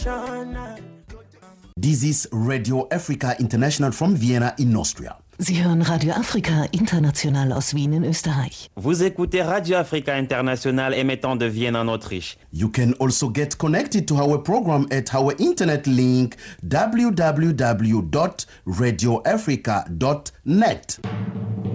This is Radio Africa International from Vienna in Austria. Sie hören Radio Afrika International aus Wien in Österreich. Vous écoutez Radio Africa International émettant de Vienne en Autriche. You can also get connected to our program at our internet link www.radioafrica.net.